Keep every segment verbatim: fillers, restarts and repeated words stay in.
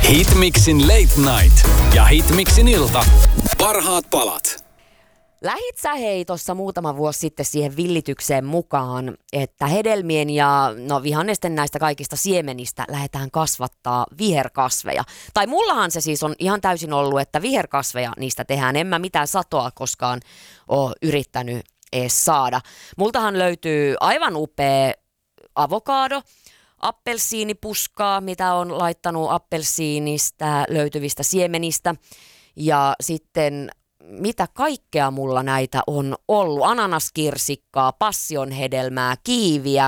Hitmixin Late Night ja Hitmixin ilta. Parhaat palat. Lähit sä hei tuossa muutama vuosi sitten siihen villitykseen mukaan, että hedelmien ja no vihannesten näistä kaikista siemenistä lähdetään kasvattaa viherkasveja. Tai mullahan se siis on ihan täysin ollut, että viherkasveja niistä tehdään. En mä mitään satoa koskaan ole yrittänyt edes saada. Multahan löytyy aivan upea avokaado, appelsiinipuskaa, mitä on laittanut appelsiinista löytyvistä siemenistä ja sitten mitä kaikkea mulla näitä on ollut. Ananaskirsikkaa, passionhedelmää, kiiviä.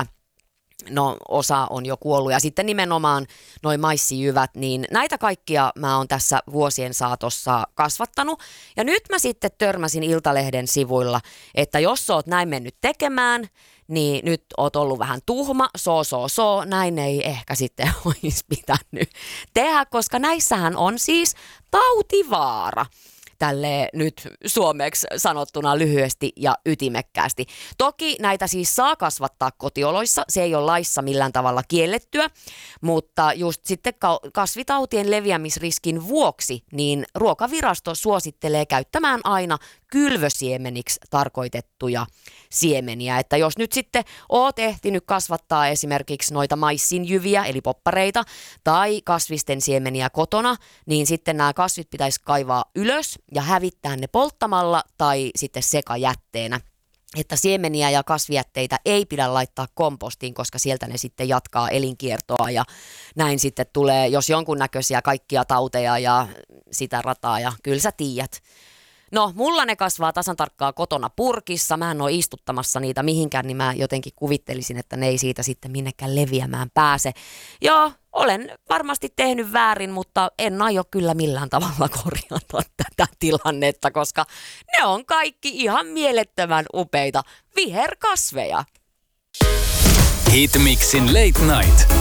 No osa on jo kuollut ja sitten nimenomaan noi maissijyvät, niin näitä kaikkia mä oon tässä vuosien saatossa kasvattanut. Ja nyt mä sitten törmäsin Iltalehden sivuilla, että jos sä oot näin mennyt tekemään, niin nyt oot ollut vähän tuhma, so so so, näin ei ehkä sitten olisi pitänyt tehdä, koska näissähän on siis tautivaara. Tälle nyt suomeksi sanottuna lyhyesti ja ytimekkäästi. Toki näitä siis saa kasvattaa kotioloissa, se ei ole laissa millään tavalla kiellettyä, mutta just sitten kasvitautien leviämisriskin vuoksi, niin Ruokavirasto suosittelee käyttämään aina kylvösiemeniksi tarkoitettuja siemeniä. Että jos nyt sitten oot ehtinyt kasvattaa esimerkiksi noita maissinjyviä eli poppareita tai kasvisten siemeniä kotona, niin sitten nämä kasvit pitäisi kaivaa ylös ja hävittää ne polttamalla tai sitten sekajätteenä. Että siemeniä ja kasvijätteitä ei pidä laittaa kompostiin, koska sieltä ne sitten jatkaa elinkiertoa ja näin sitten tulee, jos jonkunnäköisiä kaikkia tauteja ja sitä rataa ja kyllä sä tiedät. No, mulla ne kasvaa tasan tarkkaa kotona purkissa. Mä en ole istuttamassa niitä mihinkään, niin mä jotenkin kuvittelisin, että ne ei siitä sitten minnekään leviämään pääse. Joo, olen varmasti tehnyt väärin, mutta en aio kyllä millään tavalla korjata tätä tilannetta, koska ne on kaikki ihan mielettömän upeita viherkasveja. Hitmixin Late Night